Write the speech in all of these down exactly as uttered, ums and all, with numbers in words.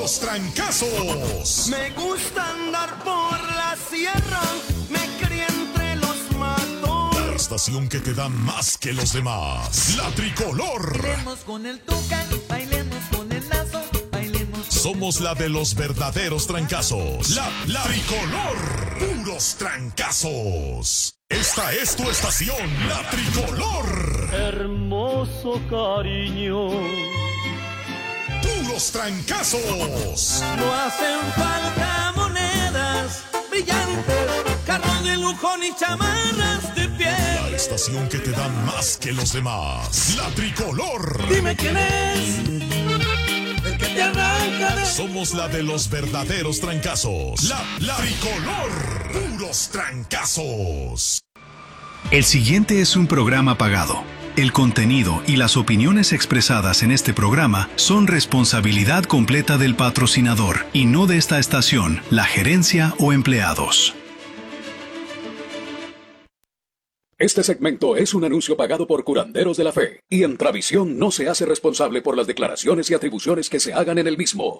¡Puros trancazos! Me gusta andar por la sierra, me crié entre los matos. La estación que te da más que los demás. La Tricolor. Bailemos con el tucán, bailemos con el lazo, bailemos. Somos la de los verdaderos trancazos. La, la Tricolor. ¡Puros trancazos! Esta es tu estación, La Tricolor. Hermoso cariño. ¡Puros trancazos! No hacen falta monedas brillantes, carros de lujo ni chamarras de piel. La estación que te da más que los demás. La Tricolor. Dime quién es el que te arranca de... Somos la de los verdaderos trancazos. La, la Tricolor. Puros trancazos. El siguiente es un programa pagado. El contenido y las opiniones expresadas en este programa son responsabilidad completa del patrocinador y no de esta estación, la gerencia o empleados. Este segmento es un anuncio pagado por Curanderos de la Fe y Entravisión no se hace responsable por las declaraciones y atribuciones que se hagan en el mismo.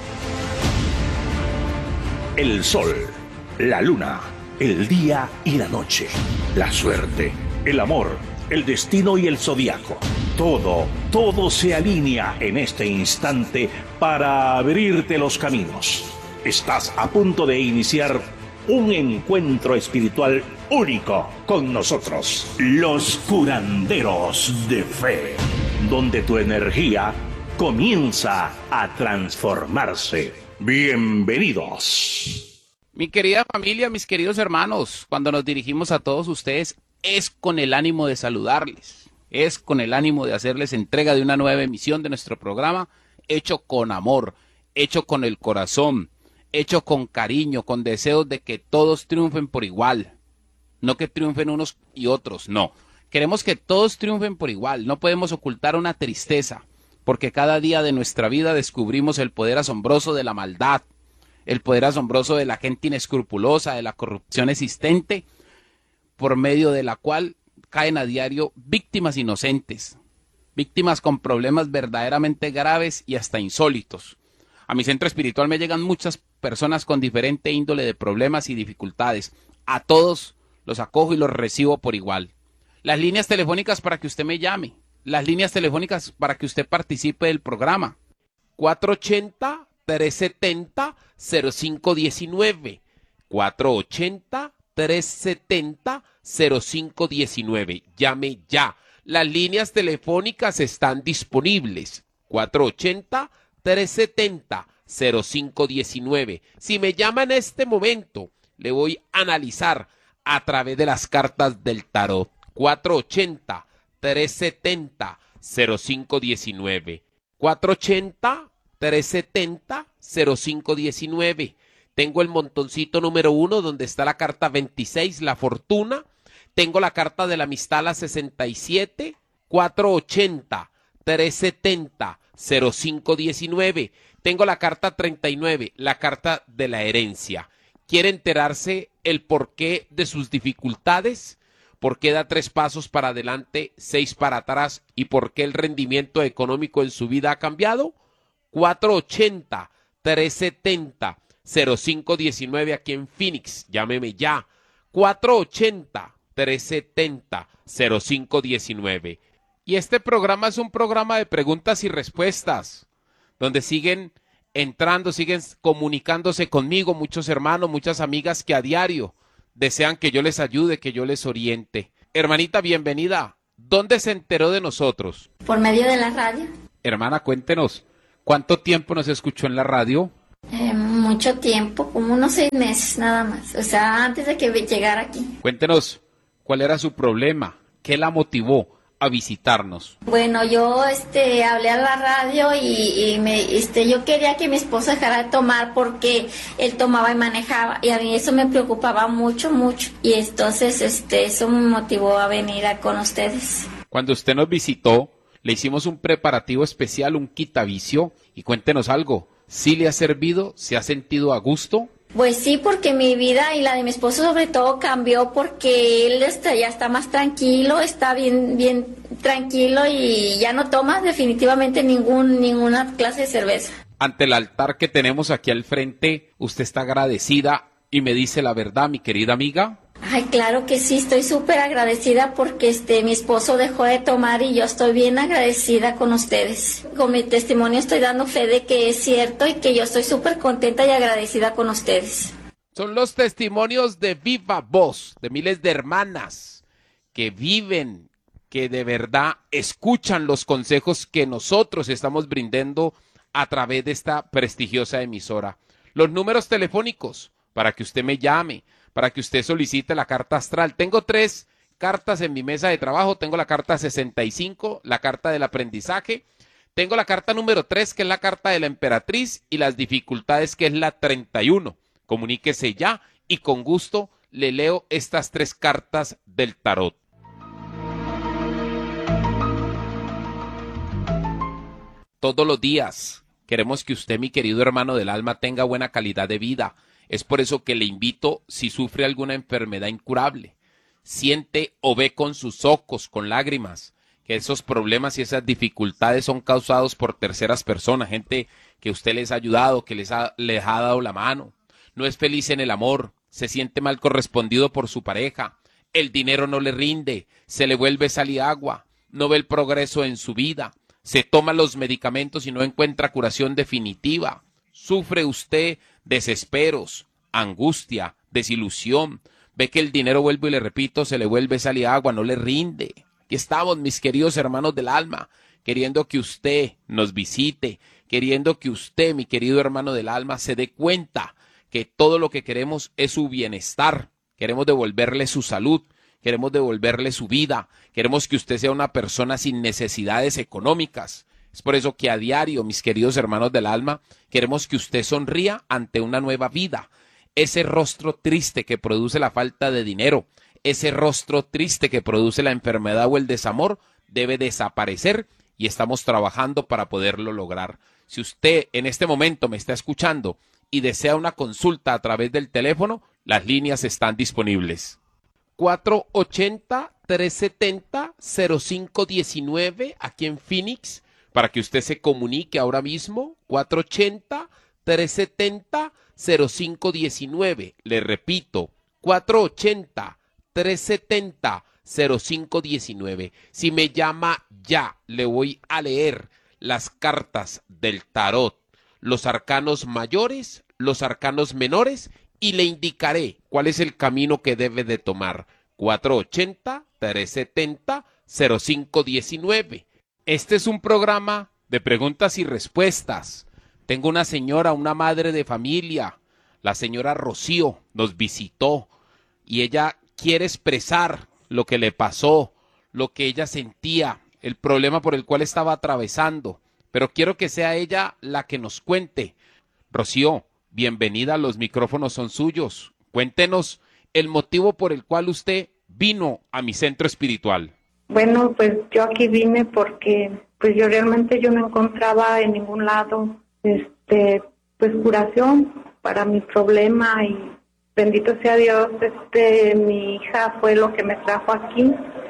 El sol, la luna, el día y la noche, la suerte, el amor, el destino y el zodiaco. Todo, todo se alinea en este instante para abrirte los caminos. Estás a punto de iniciar un encuentro espiritual único con nosotros, los curanderos de fe, donde tu energía comienza a transformarse. Bienvenidos. Mi querida familia, mis queridos hermanos, cuando nos dirigimos a todos ustedes es con el ánimo de saludarles, es con el ánimo de hacerles entrega de una nueva emisión de nuestro programa, hecho con amor, hecho con el corazón, hecho con cariño, con deseos de que todos triunfen por igual, no que triunfen unos y otros, no. Queremos que todos triunfen por igual, no podemos ocultar una tristeza, porque cada día de nuestra vida descubrimos el poder asombroso de la maldad, el poder asombroso de la gente inescrupulosa, de la corrupción existente, por medio de la cual caen a diario víctimas inocentes, víctimas con problemas verdaderamente graves y hasta insólitos. A mi centro espiritual me llegan muchas personas con diferente índole de problemas y dificultades. A todos los acojo y los recibo por igual. Las líneas telefónicas para que usted me llame, las líneas telefónicas para que usted participe del programa. cuatro ochenta, trescientos setenta, cero cinco diecinueve. cuatro ochenta, trescientos setenta, cero cinco diecinueve. Llame ya. Las líneas telefónicas están disponibles. cuatro ochenta, trescientos setenta, cero cinco diecinueve. Si me llama en este momento, le voy a analizar a través de las cartas del tarot. cuatro ochenta, trescientos setenta, cero cinco diecinueve. cuatro ochenta, trescientos setenta, cero cinco diecinueve. Tengo el montoncito número uno donde está la carta veintiséis, la fortuna. Tengo la carta de la amistad, la sesenta y siete, cuatro ochenta, trescientos setenta, cero cinco diecinueve. Tengo la carta treinta y nueve, la carta de la herencia. ¿Quiere enterarse el porqué de sus dificultades? ¿Por qué da tres pasos para adelante, seis para atrás? ¿Y por qué el rendimiento económico en su vida ha cambiado? cuatro ochenta, trescientos setenta, cero cinco diecinueve aquí en Phoenix. Llámeme ya. cuatro ochenta, trescientos setenta, cero cinco diecinueve. Y este programa es un programa de preguntas y respuestas, donde siguen entrando, siguen comunicándose conmigo muchos hermanos, muchas amigas que a diario desean que yo les ayude, que yo les oriente. Hermanita, bienvenida. ¿Dónde se enteró de nosotros? Por medio de la radio. Hermana, cuéntenos, ¿cuánto tiempo nos escuchó en la radio? Eh, mucho tiempo, como unos seis meses nada más. O sea, antes de que llegara aquí. Cuéntenos, ¿cuál era su problema? ¿Qué la motivó a visitarnos? Bueno, yo este hablé a la radio y, y me este yo quería que mi esposo dejara de tomar porque él tomaba y manejaba y a mí eso me preocupaba mucho, mucho. Y entonces este eso me motivó a venir a, con ustedes. Cuando usted nos visitó, le hicimos un preparativo especial, un quitavicio, y cuéntenos algo. ¿Sí le ha servido? ¿Se ha sentido a gusto? Pues sí, porque mi vida y la de mi esposo sobre todo cambió porque él está, ya está más tranquilo, está bien bien tranquilo y ya no toma definitivamente ningún ninguna clase de cerveza. ante el altar que tenemos aquí al frente, usted está agradecida y me dice la verdad, mi querida amiga. Ay, claro que sí, estoy súper agradecida porque este mi esposo dejó de tomar y yo estoy bien agradecida con ustedes. Con mi testimonio estoy dando fe de que es cierto y que yo estoy súper contenta y agradecida con ustedes. Son los testimonios de viva voz, de miles de hermanas que viven, que de verdad escuchan los consejos que nosotros estamos brindando a través de esta prestigiosa emisora. Los números telefónicos para que usted me llame, para que usted solicite la carta astral. Tengo tres cartas en mi mesa de trabajo. Tengo la carta sesenta y cinco, la carta del aprendizaje. Tengo la carta número tres, que es la carta de la emperatriz, y las dificultades, que es la treinta y uno. Comuníquese ya y con gusto le leo estas tres cartas del tarot. Todos los días queremos que usted, mi querido hermano del alma, tenga buena calidad de vida. Es por eso que le invito, si sufre alguna enfermedad incurable, siente o ve con sus ojos, con lágrimas, que esos problemas y esas dificultades son causados por terceras personas, gente que usted les ha ayudado, que les ha, les ha dado la mano. No es feliz en el amor, se siente mal correspondido por su pareja, el dinero no le rinde, se le vuelve sal y agua, no ve el progreso en su vida, se toma los medicamentos y no encuentra curación definitiva. Sufre usted desesperos, angustia, desilusión. Ve que el dinero, vuelvo y le repito, se le vuelve sal y agua, no le rinde. Aquí estamos, mis queridos hermanos del alma, queriendo que usted nos visite, queriendo que usted, mi querido hermano del alma, se dé cuenta que todo lo que queremos es su bienestar. Queremos devolverle su salud, queremos devolverle su vida, queremos que usted sea una persona sin necesidades económicas. Es por eso que a diario, mis queridos hermanos del alma, queremos que usted sonría ante una nueva vida. Ese rostro triste que produce la falta de dinero, ese rostro triste que produce la enfermedad o el desamor, debe desaparecer y estamos trabajando para poderlo lograr. Si usted en este momento me está escuchando y desea una consulta a través del teléfono, las líneas están disponibles. cuatro ochenta, trescientos setenta, cero cinco diecinueve aquí en Phoenix, para que usted se comunique ahora mismo, cuatro ochenta, trescientos setenta, cero cinco diecinueve. Le repito, cuatro ochenta, trescientos setenta, cero cinco diecinueve. Si me llama ya, le voy a leer las cartas del tarot, los arcanos mayores, los arcanos menores, y le indicaré cuál es el camino que debe de tomar. cuatro ochenta, trescientos setenta, cero cinco diecinueve. Este es un programa de preguntas y respuestas. Tengo una señora, una madre de familia, la señora Rocío, nos visitó y ella quiere expresar lo que le pasó, lo que ella sentía, el problema por el cual estaba atravesando. Pero quiero que sea ella la que nos cuente. Rocío, bienvenida, los micrófonos son suyos. Cuéntenos el motivo por el cual usted vino a mi centro espiritual. Bueno, pues yo aquí vine porque pues yo realmente yo no encontraba en ningún lado este pues curación para mi problema, y bendito sea Dios, este mi hija fue lo que me trajo aquí.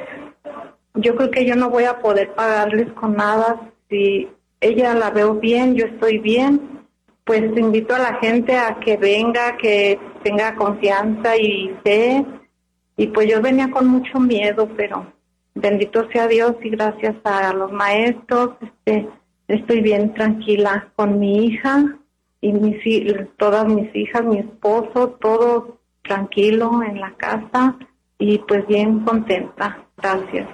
Yo creo que yo no voy a poder pagarles con nada. Si ella la veo bien, yo estoy bien, pues invito a la gente a que venga, que tenga confianza y fe. Y pues yo venía con mucho miedo, pero bendito sea Dios y gracias a los maestros, este, estoy bien tranquila con mi hija y mis, todas mis hijas, mi esposo, todo tranquilo en la casa y pues bien contenta. Gracias.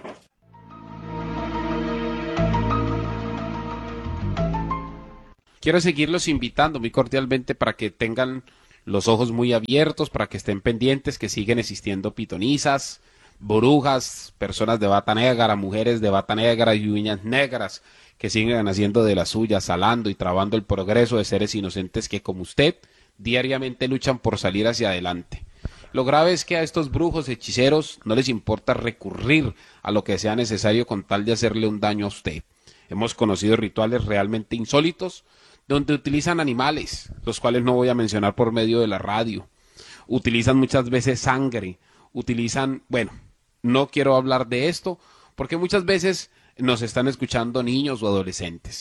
Quiero seguirlos invitando muy cordialmente para que tengan los ojos muy abiertos, para que estén pendientes que siguen existiendo pitonisas, brujas, personas de bata negra, mujeres de bata negra y uñas negras que siguen haciendo de las suyas, salando y trabando el progreso de seres inocentes que, como usted, diariamente luchan por salir hacia adelante. Lo grave es que a estos brujos, hechiceros, no les importa recurrir a lo que sea necesario con tal de hacerle un daño a usted. Hemos conocido rituales realmente insólitos, donde utilizan animales, los cuales no voy a mencionar por medio de la radio. Utilizan muchas veces sangre, utilizan, bueno, no quiero hablar de esto, porque muchas veces nos están escuchando niños o adolescentes.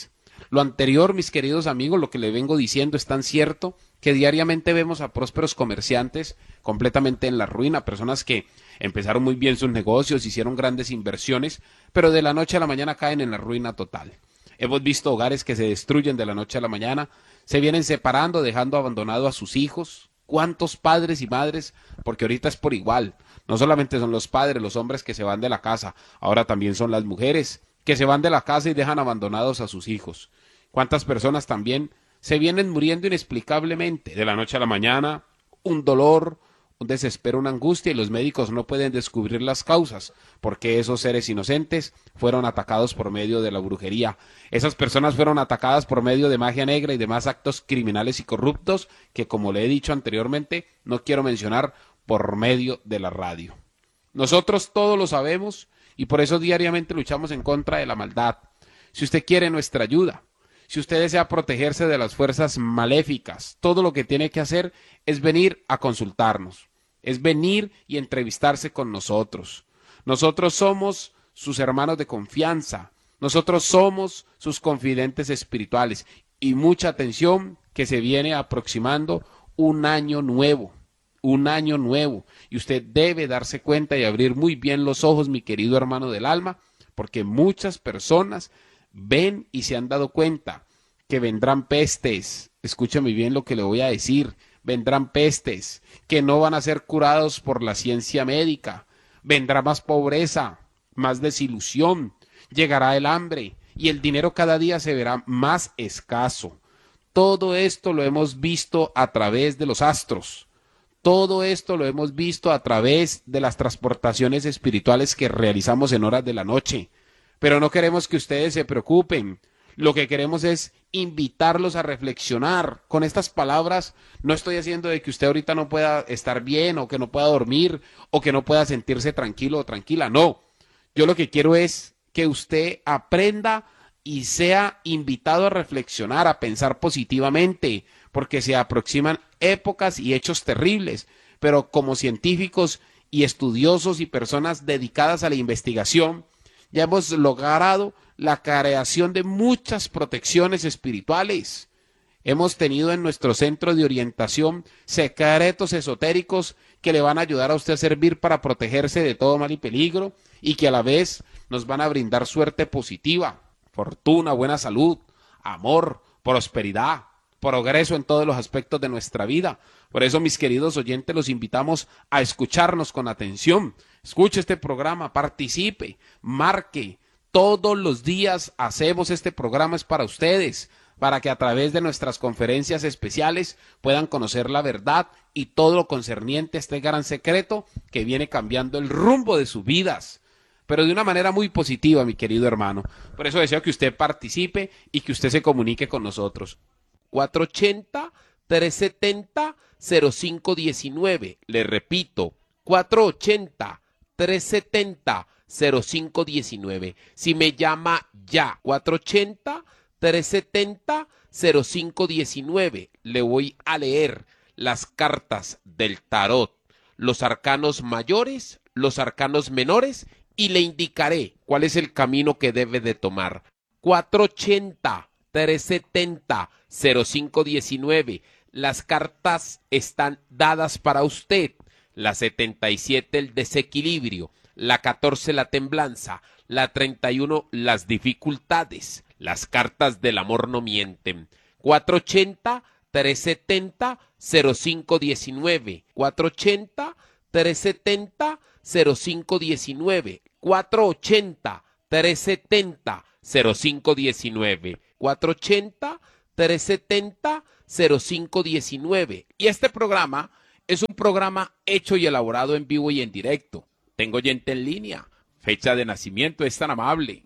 Lo anterior, mis queridos amigos, lo que le vengo diciendo es tan cierto que diariamente vemos a prósperos comerciantes completamente en la ruina, personas que empezaron muy bien sus negocios, hicieron grandes inversiones, pero de la noche a la mañana caen en la ruina total. Hemos visto hogares que se destruyen de la noche a la mañana, se vienen separando, dejando abandonado a sus hijos. ¿Cuántos padres y madres? Porque ahorita es por igual. No solamente son los padres, los hombres que se van de la casa, ahora también son las mujeres que se van de la casa y dejan abandonados a sus hijos. ¿Cuántas personas también se vienen muriendo inexplicablemente de la noche a la mañana? Un dolor, un desespero, una angustia, y los médicos no pueden descubrir las causas, porque esos seres inocentes fueron atacados por medio de la brujería. Esas personas fueron atacadas por medio de magia negra y demás actos criminales y corruptos que, como le he dicho anteriormente, no quiero mencionar por medio de la radio. Nosotros todos lo sabemos y por eso diariamente luchamos en contra de la maldad. Si usted quiere nuestra ayuda, si usted desea protegerse de las fuerzas maléficas, todo lo que tiene que hacer es venir a consultarnos, es venir y entrevistarse con nosotros. Nosotros somos sus hermanos de confianza, nosotros somos sus confidentes espirituales. Y mucha atención, que se viene aproximando un año nuevo, un año nuevo. Y usted debe darse cuenta y abrir muy bien los ojos, mi querido hermano del alma, porque muchas personas ven y se han dado cuenta que vendrán pestes. Escúchame bien lo que le voy a decir. Vendrán pestes que no van a ser curados por la ciencia médica. Vendrá más pobreza, más desilusión, llegará el hambre y el dinero cada día se verá más escaso. Todo esto lo hemos visto a través de los astros. Todo esto lo hemos visto a través de las transportaciones espirituales que realizamos en horas de la noche. Pero no queremos que ustedes se preocupen. Lo que queremos es invitarlos a reflexionar. Con estas palabras no estoy haciendo de que usted ahorita no pueda estar bien o que no pueda dormir o que no pueda sentirse tranquilo o tranquila. No, yo lo que quiero es que usted aprenda y sea invitado a reflexionar, a pensar positivamente, porque se aproximan épocas y hechos terribles. Pero como científicos y estudiosos y personas dedicadas a la investigación, ya hemos logrado la creación de muchas protecciones espirituales. Hemos tenido en nuestro centro de orientación secretos esotéricos que le van a ayudar a usted a servir para protegerse de todo mal y peligro y que a la vez nos van a brindar suerte positiva, fortuna, buena salud, amor, prosperidad, progreso en todos los aspectos de nuestra vida. Por eso, mis queridos oyentes, los invitamos a escucharnos con atención. Escuche este programa, participe, marque. Todos los días hacemos este programa, es para ustedes, para que a través de nuestras conferencias especiales puedan conocer la verdad y todo lo concerniente a este gran secreto que viene cambiando el rumbo de sus vidas, pero de una manera muy positiva, mi querido hermano. Por eso deseo que usted participe y que usted se comunique con nosotros. cuatro ochenta, trescientos setenta, cero cinco diecinueve. Le repito, cuatro ochenta, trescientos setenta, cero cinco diecinueve. Si me llama ya, cuatro ochenta, trescientos setenta, cero cinco diecinueve. Le voy a leer las cartas del tarot, los arcanos mayores, los arcanos menores, y le indicaré cuál es el camino que debe de tomar. cuatro ochenta, trescientos setenta, cero cinco diecinueve. Las cartas están dadas para usted. La setenta y siete, el desequilibrio. La catorce, la temblanza. La treinta y uno, las dificultades. Las cartas del amor no mienten. cuatro ochenta, trescientos setenta, cero cinco diecinueve. cuatro ochenta, trescientos setenta, cero cinco diecinueve. cuatro ochenta, trescientos setenta, cero cinco diecinueve. cuatro ochenta, trescientos setenta, cero cinco diecinueve. Y este programa es un programa hecho y elaborado en vivo y en directo. Tengo oyente en línea. Fecha de nacimiento, es tan amable.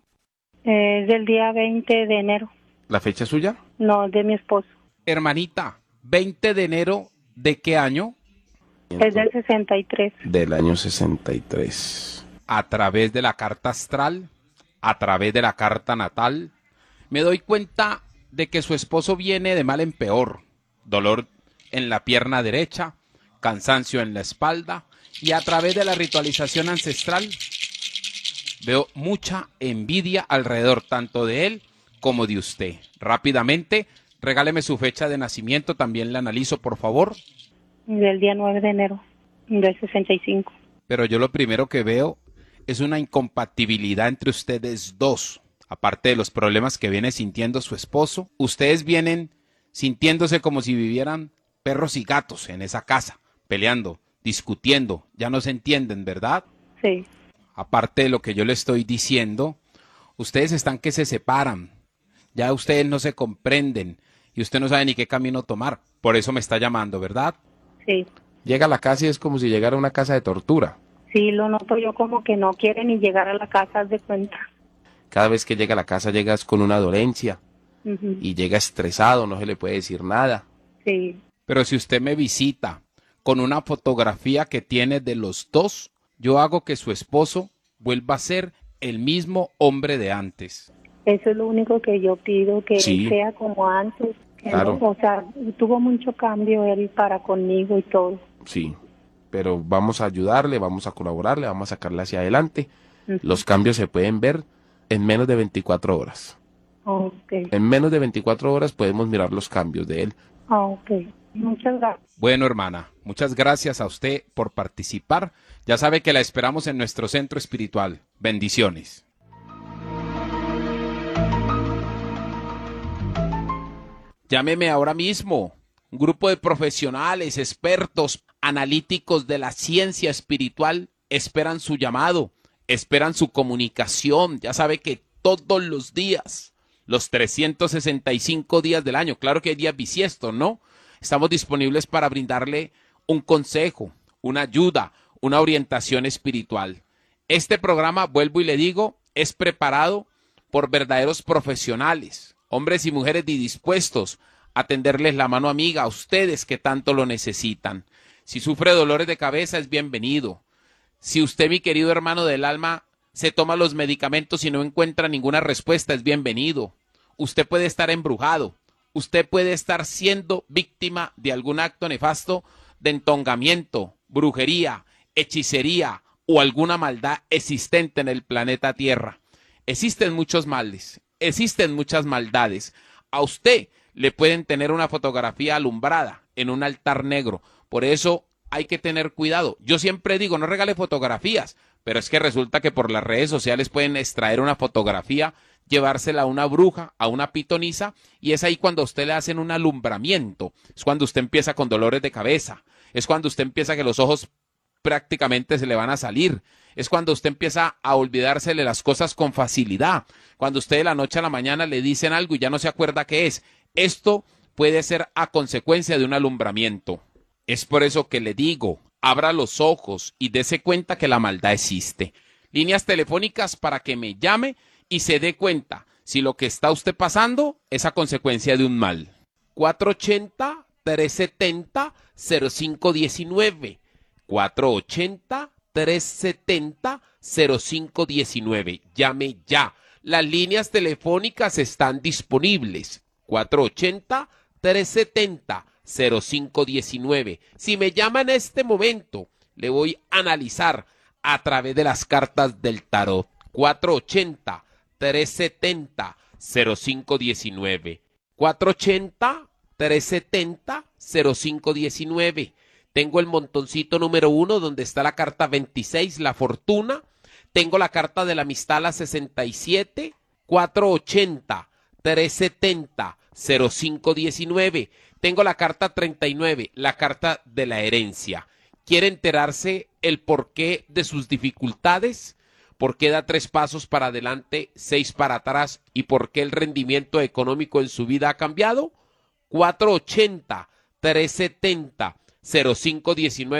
Es eh, del día veinte de enero. ¿La fecha suya? No, de mi esposo. Hermanita, veinte de enero, ¿de qué año? Es del sesenta y tres. Del año sesenta y tres. A través de la carta astral, a través de la carta natal, me doy cuenta de que su esposo viene de mal en peor. Dolor en la pierna derecha, cansancio en la espalda, y a través de la ritualización ancestral veo mucha envidia alrededor tanto de él como de usted. Rápidamente, regáleme su fecha de nacimiento, también la analizo, por favor. Del día nueve de enero del sesenta y cinco. Pero yo lo primero que veo es una incompatibilidad entre ustedes dos. Aparte de los problemas que viene sintiendo su esposo, ustedes vienen sintiéndose como si vivieran perros y gatos en esa casa, peleando, discutiendo, ya no se entienden, ¿verdad? Sí. Aparte de lo que yo le estoy diciendo, ustedes están que se separan, ya ustedes no se comprenden y usted no sabe ni qué camino tomar, por eso me está llamando, ¿verdad? Sí. Llega a la casa y es como si llegara a una casa de tortura. Sí, lo noto yo como que no quiere ni llegar a la casa, haz de cuenta. Cada vez que llega a la casa llegas con una dolencia Uh-huh. y llega estresado, no se le puede decir nada. Sí. Pero si usted me visita con una fotografía que tiene de los dos, yo hago que su esposo vuelva a ser el mismo hombre de antes. Eso es lo único que yo pido, que Sí. él sea como antes. Que Claro. no, o sea, tuvo mucho cambio él para conmigo y todo. Sí, pero vamos a ayudarle, vamos a colaborarle, vamos a sacarle hacia adelante. Uh-huh. Los cambios se pueden ver en menos de veinticuatro horas. Okay. En menos de veinticuatro horas podemos mirar los cambios de él. Ah, ok. Muchas gracias. Bueno, hermana, muchas gracias a usted por participar. Ya sabe que la esperamos en nuestro centro espiritual. Bendiciones. Llámeme ahora mismo. Un grupo de profesionales, expertos, analíticos de la ciencia espiritual esperan su llamado, esperan su comunicación. Ya sabe que todos los días, los trescientos sesenta y cinco días del año, claro que hay días bisiestos, ¿no? Estamos disponibles para brindarle un consejo, una ayuda, una orientación espiritual. Este programa, vuelvo y le digo, es preparado por verdaderos profesionales, hombres y mujeres dispuestos a tenderles la mano amiga a ustedes que tanto lo necesitan. Si sufre dolores de cabeza, es bienvenido. Si usted, mi querido hermano del alma, se toma los medicamentos y no encuentra ninguna respuesta, es bienvenido. Usted puede estar embrujado. Usted puede estar siendo víctima de algún acto nefasto de entongamiento, brujería, hechicería o alguna maldad existente en el planeta Tierra. Existen muchos males, existen muchas maldades. A usted le pueden tener una fotografía alumbrada en un altar negro. Por eso hay que tener cuidado. Yo siempre digo, no regale fotografías, pero es que resulta que por las redes sociales pueden extraer una fotografía, llevársela a una bruja, a una pitonisa, y es ahí cuando a usted le hacen un alumbramiento. Es cuando usted empieza con dolores de cabeza. Es cuando usted empieza que los ojos prácticamente se le van a salir. Es cuando usted empieza a olvidársele las cosas con facilidad. Cuando usted de la noche a la mañana le dicen algo y ya no se acuerda qué es. Esto puede ser a consecuencia de un alumbramiento. Es por eso que le digo, abra los ojos y dése cuenta que la maldad existe. Líneas telefónicas para que me llame y se dé cuenta si lo que está usted pasando es a consecuencia de un mal. cuatro ochenta, trescientos setenta, cero cinco diecinueve. cuatro ochenta, trescientos setenta, cero cinco diecinueve. Llame ya. Las líneas telefónicas están disponibles. cuatro ochenta, trescientos setenta, cero cinco diecinueve. Si me llama en este momento, le voy a analizar a través de las cartas del tarot. cuatro ochenta, trescientos setenta, cero cinco diecinueve. cuatro ochenta, trescientos setenta, cero cinco diecinueve. Tengo el montoncito número uno donde está la carta veintiséis, la fortuna. Tengo la carta de la amistad, la sesenta y siete. cuatro ochenta, trescientos setenta, cero cinco diecinueve. Tengo la carta treinta y nueve, la carta de la herencia. ¿Quiere enterarse el porqué de sus dificultades? ¿Por qué da tres pasos para adelante, seis para atrás? ¿Y por qué el rendimiento económico en su vida ha cambiado? cuatro ochenta, trescientos setenta, cero cinco diecinueve.